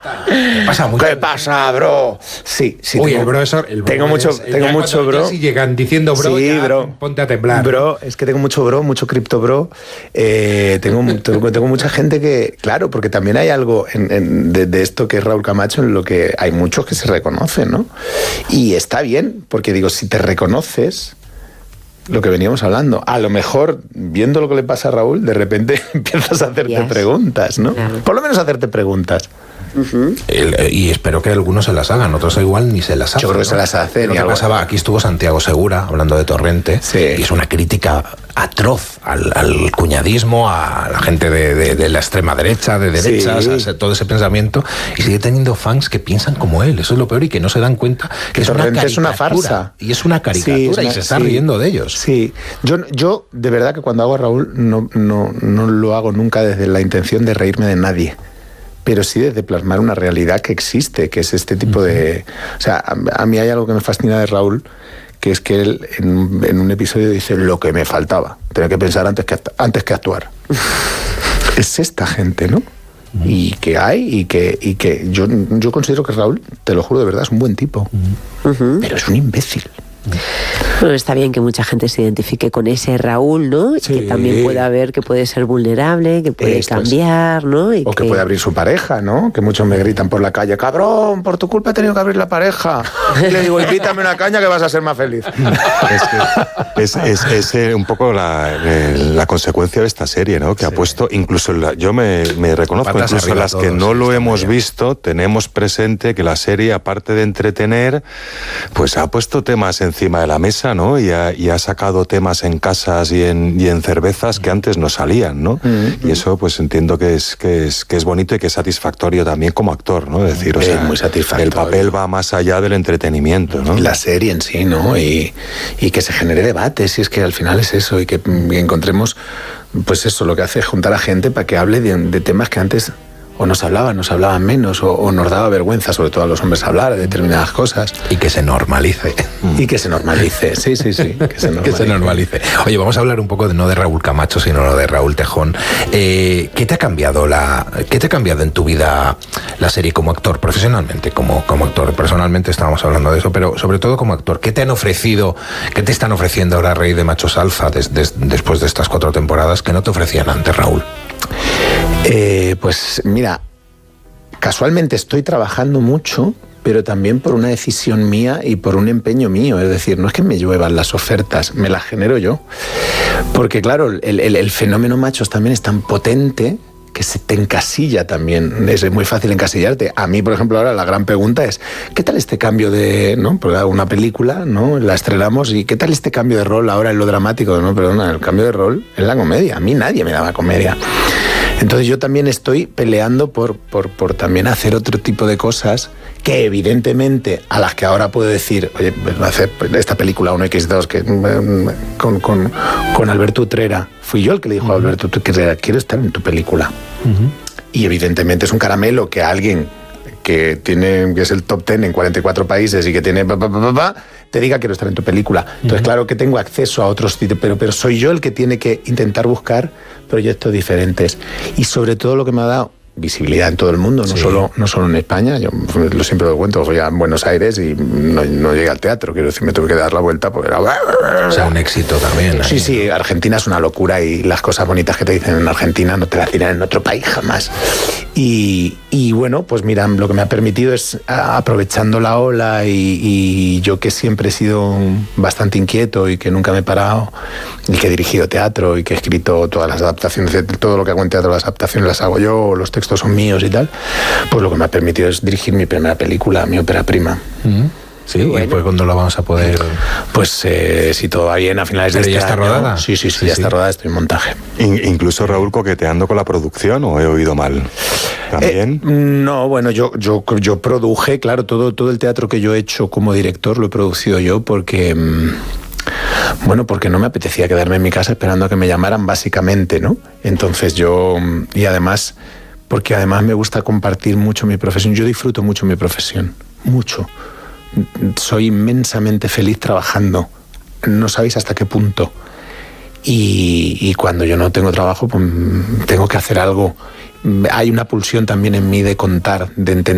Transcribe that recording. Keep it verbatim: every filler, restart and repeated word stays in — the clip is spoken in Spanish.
¿Qué pasa, mucho? ¿Qué pasa, bro? Sí, sí. Uy, tengo, el bro, eso, el bro tengo mucho, es, tengo mucho bro. Si llegan diciendo bro, sí, ya bro, ponte a temblar. Bro, es que tengo mucho bro, mucho cripto bro. Eh, tengo, tengo, tengo mucha gente que, claro, porque también hay algo en, en, de, de esto que es Raúl Camacho en lo que hay muchos que se reconocen, ¿no? Y está bien, porque digo, si te reconoces, lo que veníamos hablando, a lo mejor, viendo lo que le pasa a Raúl, de repente empiezas a hacerte yes. preguntas, ¿no? Claro. Por lo menos hacerte preguntas. Uh-huh. El, y espero que algunos se las hagan, otros igual ni se las hacen. Yo creo que ¿no? se las hacen. Lo que pasaba, aquí estuvo Santiago Segura hablando de Torrente, sí. y es una crítica atroz al, al cuñadismo, a la gente de, de, de la extrema derecha, de derechas, sí. a todo ese pensamiento, y sigue teniendo fans que piensan como él. Eso es lo peor, y que no se dan cuenta que, que es, una es una farsa. Y es una caricatura, sí, es una, y se está sí. riendo de ellos. Sí, yo, yo de verdad que cuando hago a Raúl no, no, no lo hago nunca desde la intención de reírme de nadie, pero sí desde plasmar una realidad que existe, que es este tipo uh-huh. de... O sea, a, a mí hay algo que me fascina de Raúl, que es que él en, en un episodio dice lo que me faltaba, tener que pensar antes que, antes que actuar. Es esta gente, ¿no? Uh-huh. Y que hay, y que, y que yo, yo considero que Raúl, te lo juro de verdad, es un buen tipo, uh-huh. pero es un imbécil. Bueno, está bien que mucha gente se identifique con ese Raúl, ¿no? Sí. Y que también pueda ver que puede ser vulnerable, que puede Esto cambiar, es. ¿no? Y o que... que puede abrir su pareja, ¿no? Que muchos me gritan por la calle, cabrón, por tu culpa he tenido que abrir la pareja. Y le digo, invítame una caña que vas a ser más feliz. Es, que es, es, es, es un poco la, la consecuencia de esta serie, ¿no? Que sí. ha puesto, incluso, la, yo me, me reconozco, incluso las que no lo hemos visto, tenemos presente que la serie, aparte de entretener, pues ha puesto temas encima de la mesa, ¿no? Y ha, y ha sacado temas en casas y en, y en cervezas que antes no salían, ¿no? Mm-hmm. Y eso, pues entiendo que es, que es que es bonito y que es satisfactorio también como actor, ¿no? Es decir, o sea, es muy satisfactorio. El papel va más allá del entretenimiento, ¿no? La serie en sí, ¿no? Y, y que se genere debate, si es que al final es eso, y que y encontremos, pues eso, lo que hace es juntar a gente para que hable de, de temas que antes o nos hablaban, nos hablaban menos, o, o nos daba vergüenza, sobre todo a los hombres, hablar de determinadas cosas. Y que se normalice. Y que se normalice, sí, sí, sí. Que se normalice. que se normalice. Oye, vamos a hablar un poco de, no de Raúl Camacho, sino de Raúl Tejón. Eh, ¿Qué te ha cambiado la, qué te ha cambiado en tu vida la serie como actor, profesionalmente, como, como actor? Personalmente estábamos hablando de eso, pero sobre todo como actor. ¿Qué te han ofrecido, qué te están ofreciendo ahora Rey de Machos Alfa des, des, después de estas cuatro temporadas que no te ofrecían antes, Raúl? Eh, pues mira, casualmente estoy trabajando mucho, pero también por una decisión mía y por un empeño mío. Es decir, no es que me lluevan las ofertas, me las genero yo. Porque claro, el, el, el fenómeno machos también es tan potente que se te encasilla también. Es muy fácil encasillarte. A mí, por ejemplo, ahora la gran pregunta es, ¿qué tal este cambio de, no? Porque una película, ¿no? La estrenamos y ¿qué tal este cambio de rol ahora en lo dramático? No, perdona, el cambio de rol en la comedia. A mí nadie me daba comedia. Entonces yo también estoy peleando por, por, por también hacer otro tipo de cosas que evidentemente a las que ahora puedo decir, oye, pues voy a hacer esta película uno equis dos que, con, con, con Alberto Utrera. Fui yo el que le dijo uh-huh. a Alberto Utrera, quiero estar en tu película. Uh-huh. Y evidentemente es un caramelo que alguien que tiene que es el top ten en cuarenta y cuatro países y que tiene pa, pa, pa, pa, pa, te diga quiero estar en tu película. Entonces uh-huh. claro que tengo acceso a otros sitios, pero, pero soy yo el que tiene que intentar buscar proyectos diferentes. Y sobre todo lo que me ha dado visibilidad en todo el mundo, no, sí. solo, no solo en España. Yo lo siempre lo cuento, fui a Buenos Aires y no, no llegué al teatro, quiero decir, me tuve que dar la vuelta porque era... O sea, un éxito también. Sí, sí, Argentina es una locura y las cosas bonitas que te dicen en Argentina no te las dirán en otro país jamás. Y, y bueno, pues mira, lo que me ha permitido es, aprovechando la ola y, y yo que siempre he sido bastante inquieto y que nunca me he parado, y que he dirigido teatro y que he escrito todas las adaptaciones, todo lo que hago en teatro, las adaptaciones las hago yo, los textos son míos y tal, pues lo que me ha permitido es dirigir mi primera película, mi ópera prima. Uh-huh. Sí, bueno. ¿Y pues cuándo lo vamos a poder...? Pues eh, si todo va bien, a finales de este año. ¿Ya está año, rodada? Sí, sí, sí, sí ya sí. está rodada, estoy en montaje. In- incluso Raúl coqueteando con la producción, ¿o he oído mal? ¿También? Eh, no, bueno, yo, yo, yo produje, claro, todo, todo el teatro que yo he hecho como director lo he producido yo porque... Mmm, Bueno, porque no me apetecía quedarme en mi casa esperando a que me llamaran, básicamente, ¿no? Entonces yo... Y además... Porque además me gusta compartir mucho mi profesión. Yo disfruto mucho mi profesión. Mucho. Soy inmensamente feliz trabajando. No sabéis hasta qué punto. Y, y cuando yo no tengo trabajo, pues tengo que hacer algo. Hay una pulsión también en mí de contar, de entender.